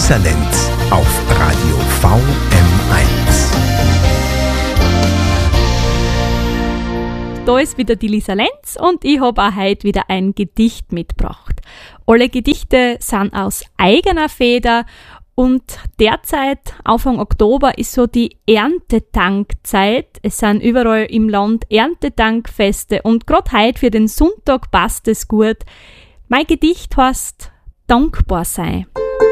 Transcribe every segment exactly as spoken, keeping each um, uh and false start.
Lisa Lenz auf Radio V M eins. Da ist wieder die Lisa Lenz und ich habe auch heute wieder ein Gedicht mitgebracht. Alle Gedichte sind aus eigener Feder und derzeit, Anfang Oktober, ist so die Erntedankzeit. Es sind überall im Land Erntedankfeste und gerade heute für den Sonntag passt es gut. Mein Gedicht heißt Dankbar sein.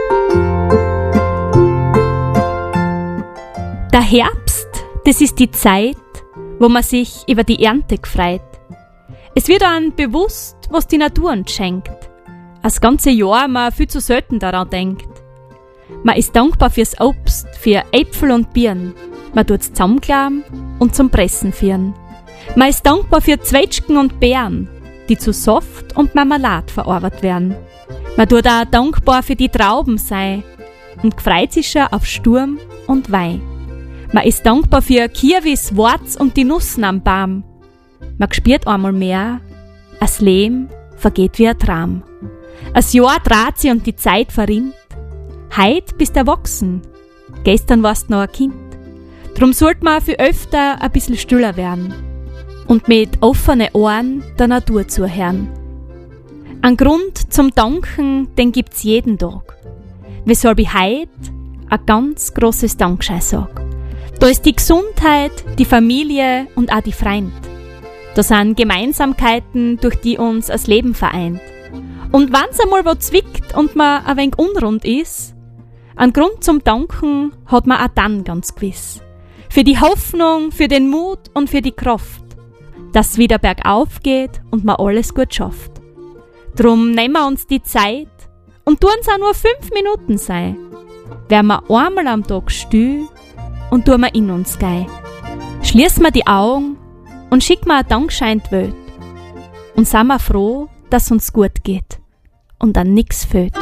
Der Herbst, das ist die Zeit, wo man sich über die Ernte gefreut. Es wird einem bewusst, was die Natur uns schenkt. Das ganze Jahr man viel zu selten daran denkt. Man ist dankbar fürs Obst, für Äpfel und Birnen. Man tut's zusammenklappen und zum Pressen führen. Man ist dankbar für Zwetschgen und Beeren, die zu Saft und Marmelade verarbeitet werden. Man tut auch dankbar für die Trauben sein und gefreut sich schon auf Sturm und Wein. Man ist dankbar für Kiwis, Warz und die Nussen am Baum. Man spürt einmal mehr, das Leben vergeht wie ein Traum. Das Jahr dreht sich und die Zeit verrinnt. Heut bist du erwachsen, gestern warst du noch ein Kind. Drum sollte man viel öfter ein bisschen stiller werden und mit offenen Ohren der Natur zuhören. Ein Grund zum Danken, den gibt's jeden Tag. Weshalb ich heut ein ganz großes Dankeschön sag. Da ist die Gesundheit, die Familie und auch die Freunde. Da sind Gemeinsamkeiten, durch die uns das Leben vereint. Und wenn's einmal wo zwickt und man ein wenig unrund ist, einen Grund zum Danken hat man auch dann ganz gewiss. Für die Hoffnung, für den Mut und für die Kraft, dass es wieder bergauf geht und man alles gut schafft. Drum nehmen wir uns die Zeit und tun es auch nur fünf Minuten sein. Werden wir einmal am Tag still und tun wir in uns gehen. Schließen wir die Augen und schicken wir ein Dankschein in die Welt. Und sind wir froh, dass uns gut geht und an nichts fehlt.